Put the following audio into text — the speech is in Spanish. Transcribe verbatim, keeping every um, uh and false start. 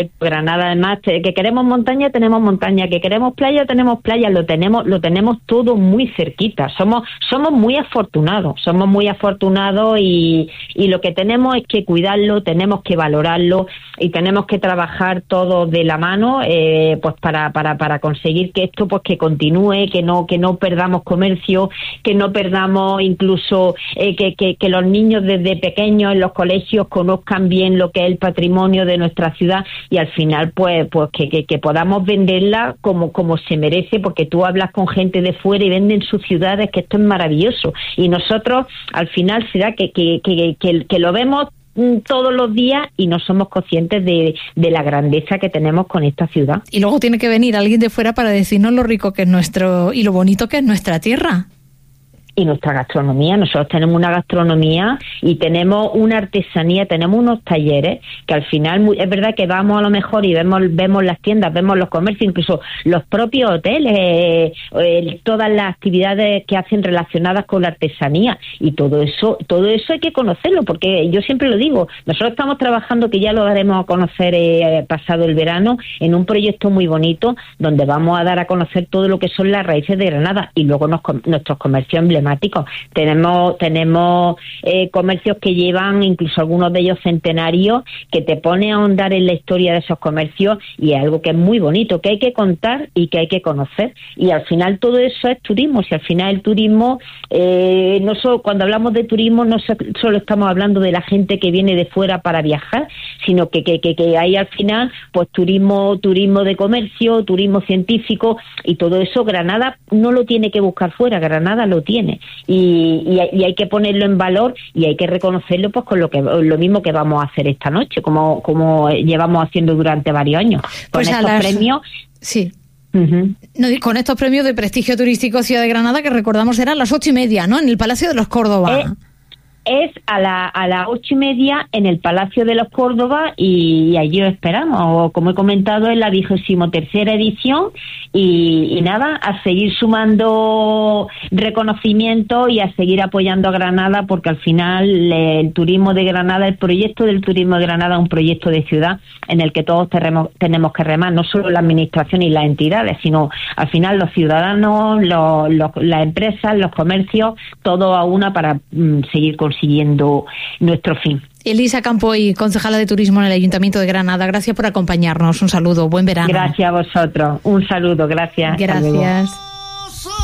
Granada, además, que queremos montaña, tenemos montaña, que queremos playa, tenemos playa, lo tenemos, lo tenemos todo muy cerquita. Somos, somos muy afortunados, somos muy afortunados y, y lo que tenemos es que cuidarlo, tenemos que valorarlo y tenemos que trabajar todos de la mano, eh, pues para, para, para conseguir que esto, pues que continúe, que no, que no perdamos comercio, que no perdamos incluso eh, que, que, que los niños desde pequeños en los colegios conozcan bien lo que es el patrimonio de nuestra ciudad. Y al final, pues, pues que, que, que podamos venderla como, como se merece, porque tú hablas con gente de fuera y venden sus ciudades, que esto es maravilloso. Y nosotros, al final, será que, que, que, que, que lo vemos todos los días y no somos conscientes de, de la grandeza que tenemos con esta ciudad. Y luego tiene que venir alguien de fuera para decirnos lo rico que es nuestro y lo bonito que es nuestra tierra. Y nuestra gastronomía, nosotros tenemos una gastronomía y tenemos una artesanía, tenemos unos talleres que al final es verdad que vamos a lo mejor y vemos vemos las tiendas, vemos los comercios, incluso los propios hoteles, eh, eh, todas las actividades que hacen relacionadas con la artesanía y todo eso, todo eso hay que conocerlo, porque yo siempre lo digo, nosotros estamos trabajando, que ya lo daremos a conocer eh, pasado el verano, en un proyecto muy bonito donde vamos a dar a conocer todo lo que son las raíces de Granada y luego nos, nuestros comercios emblemáticos. Tenemos tenemos eh, comercios que llevan, incluso algunos de ellos centenarios, que te pone a ahondar en la historia de esos comercios y es algo que es muy bonito, que hay que contar y que hay que conocer. Y al final todo eso es turismo. Si al final el turismo, eh, no solo cuando hablamos de turismo, no so, solo estamos hablando de la gente que viene de fuera para viajar, sino que, que, que, que hay al final pues turismo, turismo de comercio, turismo científico y todo eso. Granada no lo tiene que buscar fuera, Granada lo tiene. Y, y, y hay que ponerlo en valor y hay que reconocerlo pues con lo que lo mismo que vamos a hacer esta noche, como como llevamos haciendo durante varios años. Con pues estos las... premios. Sí. Uh-huh. No, con estos premios de prestigio turístico Ciudad de Granada, que recordamos eran las ocho y media, ¿no? En el Palacio de los Córdoba. Eh, es a la a las ocho y media en el Palacio de los Córdoba y, y allí os esperamos. Como he comentado, es la vigésimo tercera edición y, y nada, a seguir sumando reconocimiento y a seguir apoyando a Granada, porque al final el turismo de Granada, el proyecto del turismo de Granada es un proyecto de ciudad en el que todos tenemos, tenemos que remar, no solo la administración y las entidades, sino al final los ciudadanos, los, los, las empresas, los comercios, todo a una para mm, seguir consiguiendo nuestro fin. Elisa Campoy, concejala de Turismo en el Ayuntamiento de Granada, gracias por acompañarnos. Un saludo, buen verano. Gracias a vosotros. Un saludo, gracias. Gracias.